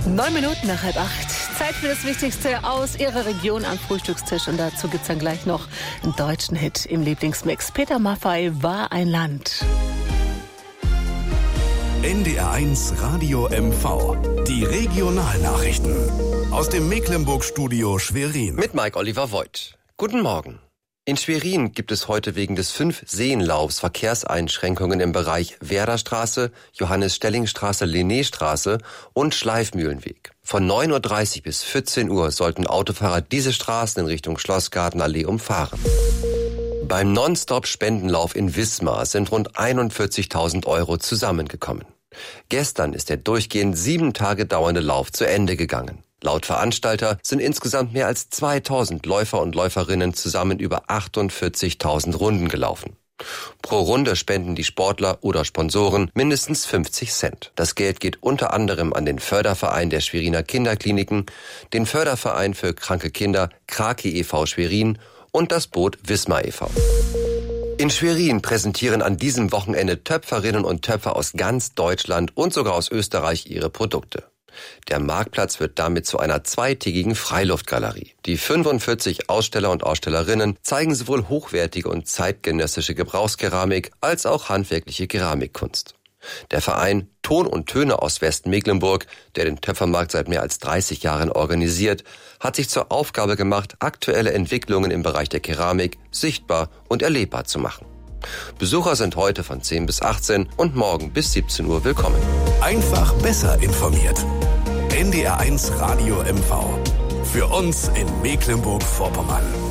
9 Minuten nach 7:30. Zeit für das Wichtigste aus Ihrer Region am Frühstückstisch. Und dazu gibt's dann gleich noch einen deutschen Hit im Lieblingsmix. Peter Maffay, War ein Land. NDR1 Radio MV. Die Regionalnachrichten. Aus dem Mecklenburg-Studio Schwerin. Mit Mike Oliver Voigt. Guten Morgen. In Schwerin gibt es heute wegen des 5-Seenlaufs Verkehrseinschränkungen im Bereich Werderstraße, Johannes-Stelling-Straße, Linnéstraße und Schleifmühlenweg. Von 9:30 Uhr bis 14 Uhr sollten Autofahrer diese Straßen in Richtung Schlossgartenallee umfahren. Beim Non-Stop-Spendenlauf in Wismar sind rund 41.000 € zusammengekommen. Gestern ist der durchgehend 7 Tage dauernde Lauf zu Ende gegangen. Laut Veranstalter sind insgesamt mehr als 2.000 Läufer und Läuferinnen zusammen über 48.000 Runden gelaufen. Pro Runde spenden die Sportler oder Sponsoren mindestens 50 Cent. Das Geld geht unter anderem an den Förderverein der Schweriner Kinderkliniken, den Förderverein für kranke Kinder Kraki e.V. Schwerin und das Boot Wismar e.V. In Schwerin präsentieren an diesem Wochenende Töpferinnen und Töpfer aus ganz Deutschland und sogar aus Österreich ihre Produkte. Der Marktplatz wird damit zu einer 2-tägigen Freiluftgalerie. Die 45 Aussteller und Ausstellerinnen zeigen sowohl hochwertige und zeitgenössische Gebrauchskeramik als auch handwerkliche Keramikkunst. Der Verein Ton und Töne aus Westmecklenburg, der den Töpfermarkt seit mehr als 30 Jahren organisiert, hat sich zur Aufgabe gemacht, aktuelle Entwicklungen im Bereich der Keramik sichtbar und erlebbar zu machen. Besucher sind heute von 10 bis 18 und morgen bis 17 Uhr willkommen. Einfach besser informiert. NDR1 Radio MV. Für uns in Mecklenburg-Vorpommern.